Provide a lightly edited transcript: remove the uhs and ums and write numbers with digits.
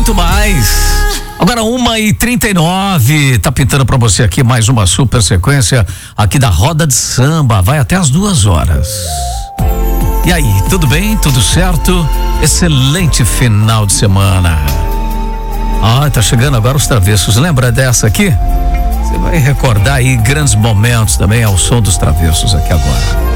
muito mais. Agora 1h39, tá pintando pra você aqui mais uma super sequência aqui da Roda de Samba, vai até as 2h. E aí, tudo bem? Tudo certo? Excelente final de semana. Tá chegando agora os Travessos, lembra dessa aqui? Você vai recordar aí grandes momentos também ao som dos Travessos aqui agora.